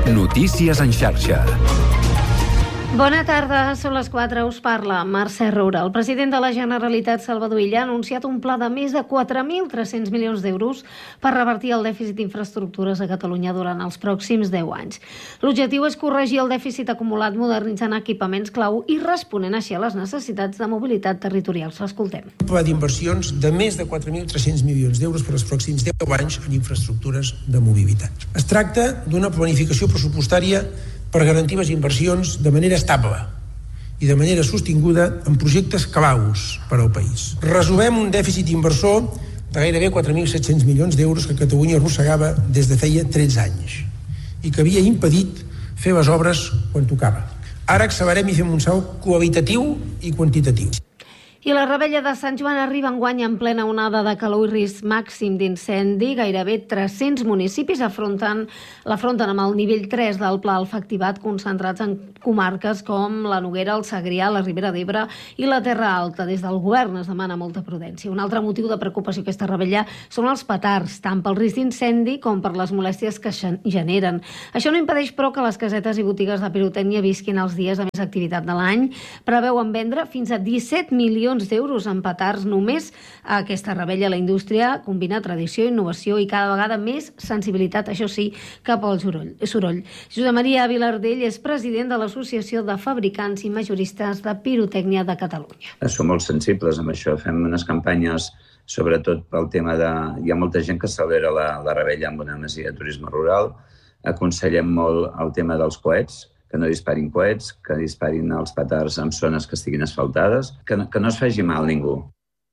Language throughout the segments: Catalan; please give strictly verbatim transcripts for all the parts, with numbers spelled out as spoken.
Notícies en xarxa. Bona tarda, són les quatre, us parla Mercè Roura. El president de la Generalitat, Salvador Illa, ha anunciat un pla de més de quatre mil tres-cents milions d'euros per revertir el dèficit d'infraestructures a Catalunya durant els pròxims deu anys. L'objectiu és corregir el dèficit acumulat modernitzant equipaments clau i responent així a les necessitats de mobilitat territorial. L'escoltem. Un pla d'inversions de més de quatre mil tres-cents milions d'euros per als pròxims deu anys en infraestructures de mobilitat. Es tracta d'una planificació pressupostària per garantir les inversions de manera estable i de manera sostinguda en projectes claus per al país. Resolem un dèficit inversor de gairebé quatre mil set-cents milions d'euros que Catalunya arrossegava des de feia tretze anys i que havia impedit fer les obres quan tocava. Ara accelerem i fem un salt qualitatiu i quantitatiu. I la Revetlla de Sant Joan arriba enguany en plena onada de calor i risc màxim d'incendi. Gairebé tres-cents municipis afronten, l'afronten amb el nivell tres del Pla Alfa activat, concentrats en comarques com la Noguera, el Segrià, la Ribera d'Ebre i la Terra Alta. Des del govern es demana molta prudència. Un altre motiu de preocupació aquesta Revetlla són els petards, tant pel risc d'incendi com per les molèsties que generen. Això no impedeix, però, que les casetes i botigues de pirotècnia visquin els dies de més activitat de l'any. Preveuen vendre fins a disset milions d'euros en petards només a aquesta Revetlla. La indústria combina tradició, innovació i cada vegada més sensibilitat, això sí, cap al soroll. Josep Maria Vilardell és president de l'Associació de Fabricants i Majoristes de Pirotècnia de Catalunya. Som molt sensibles amb això. Fem unes campanyes sobretot pel tema de... Hi ha molta gent que celebra la, la Revetlla amb una masia de turisme rural. Aconsellem molt el tema dels coets, que no disparin coets, que disparin els petards en zones que estiguin asfaltades, que no, que no es faci mal ningú.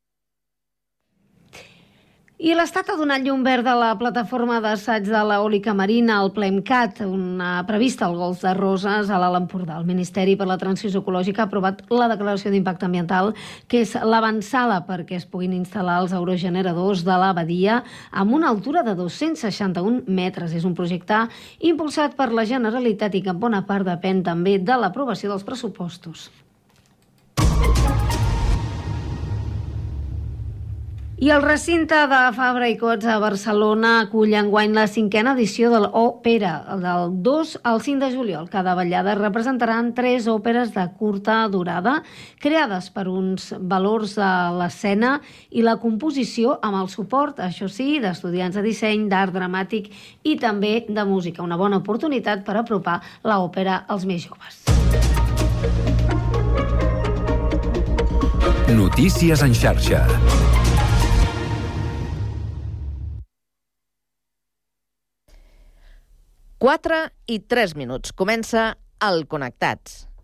I l'Estat ha donat llum verda a la plataforma d'assaig de l'eòlica marina, el PLEMCAT, una prevista al Golf de Roses, a l'Alt Empordà. El Ministeri per la Transició Ecològica ha aprovat la declaració d'impacte ambiental, que és l'avançada perquè es puguin instal·lar els aerogeneradors de la badia amb una altura de dos-cents seixanta-un metres. És un projecte impulsat per la Generalitat i que en bona part depèn també de l'aprovació dels pressupostos. I el recinte de Fabra i Coats a Barcelona acull enguany la cinquena edició de l'Òpera. Del dos al cinc de juliol, cada ballada representaran tres òperes de curta durada, creades per uns valors de l'escena i la composició amb el suport, això sí, d'estudiants de disseny, d'art dramàtic i també de música. Una bona oportunitat per apropar l'òpera als més joves. Notícies en xarxa. quatre i tres minuts. Comença el Connectats.